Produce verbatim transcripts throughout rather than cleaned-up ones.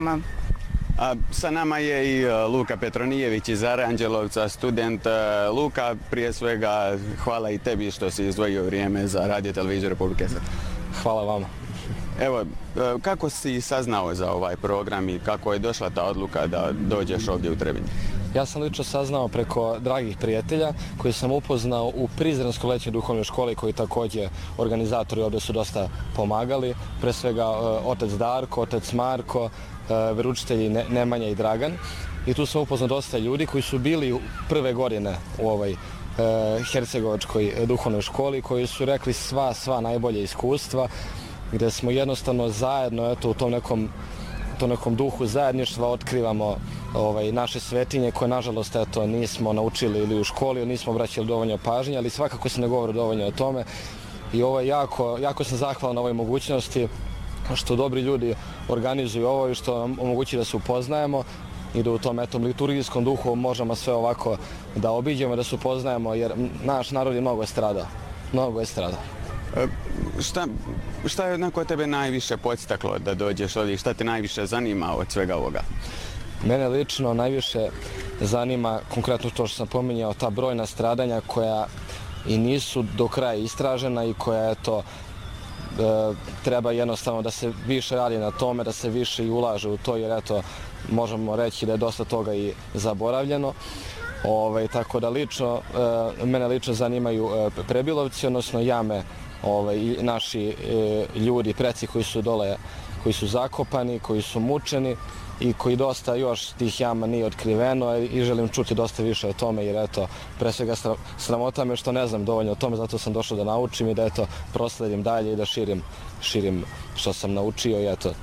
A sa nama je i Luka Petronijević iz Aranđelovca, student. Luka, prije svega hvala i tebi što si izdvojio vrijeme za Radio Televiziju Republike Srpske. Hvala vama. Evo, kako si saznao za ovaj program i kako je došla ta odluka da dođeš ovdje u Trebinje? Ja sam lično saznao preko dragih prijatelja koji sam upoznao u Prizrenskoj letnjoj duhovnoj školi koji također organizatori ovdje su dosta pomagali. Pre svega otac Darko, otac Marko, veroučitelji Nemanja i Dragan. I tu sam upoznao dosta ljudi koji su bili prve godine u ovoj hercegovačkoj duhovnoj školi koji su rekli sva, sva najbolje iskustva gdje smo jednostavno zajedno eto, u tom nekom, tom nekom duhu zajedništva otkrivamo ovaj, naše svetinje koje nažalost eto, nismo naučili ili u školi, nismo obraćali dovoljno pažnje, ali svakako se ne govori dovoljno o tome. I ovo je jako, jako sam zahvalan na ovoj mogućnosti što dobri ljudi organizuju ovo i što nam omogući da se upoznajemo i da u tom etom liturgijskom duhu možemo sve ovako da obiđemo, da se upoznajemo, jer naš narod je mnogo stradao. Mnogo je stradao. E, šta, šta je onako tebe najviše podstaklo da dođeš ovdje? Šta te najviše zanima od svega ovoga? Mene lično najviše zanima konkretno to što sam pominjao, ta brojna stradanja koja i nisu do kraja istražena i koja eto, e, treba jednostavno da se više radi na tome, da se više i ulaže u to, jer eto, možemo reći da je dosta toga i zaboravljeno. Ove, tako da lično, e, mene lično zanimaju e, Prebilovci, odnosno jame ove, i naši e, ljudi, preci koji su dole, koji su zakopani, koji su mučeni i koji dosta još tih jama nije otkriveno i želim čuti dosta više o tome jer eto, pre svega sramota me što ne znam dovoljno o tome, zato sam došao da naučim i da eto, prosledim dalje i da širim, širim što sam naučio i eto,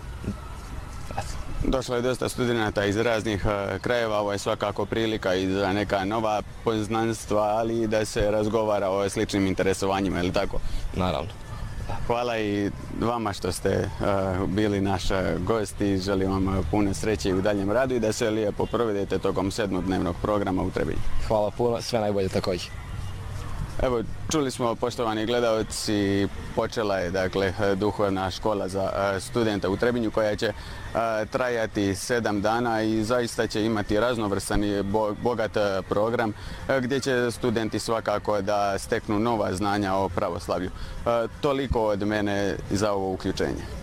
Došlo je dosta studenata iz raznih krajeva, ovo je svakako prilika i za neka nova poznanstva, ali i da se razgovara o sličnim interesovanjima, je li tako? Naravno. Hvala i vama što ste uh, bili naš gost i želim vam puno sreće i u daljem radu i da se lijepo provedete tokom sedmodnevnog programa u Trebinju. Hvala puno, sve najbolje također. Evo, čuli smo, poštovani gledalci, počela je dakle duhovna škola za studenta u Trebinju koja će trajati sedam dana i zaista će imati raznovrsan i bogat program gdje će studenti svakako da steknu nova znanja o pravoslavlju. Toliko od mene za ovo uključenje.